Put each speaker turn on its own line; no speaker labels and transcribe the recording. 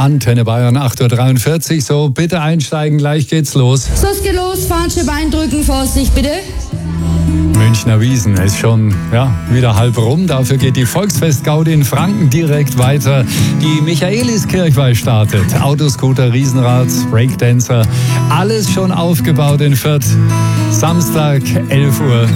Antenne Bayern 8.43 Uhr. So, bitte einsteigen, gleich geht's los.
So, es geht los, Fahrtche Bein drücken, Vorsicht bitte.
Münchner Wiesn ist schon wieder halb rum. Dafür geht die Volksfest-Gaudi in Franken direkt weiter. Die Michaeliskirchweih startet. Autoscooter, Riesenrad, Breakdancer, alles schon aufgebaut in Fürth. Samstag, 11 Uhr.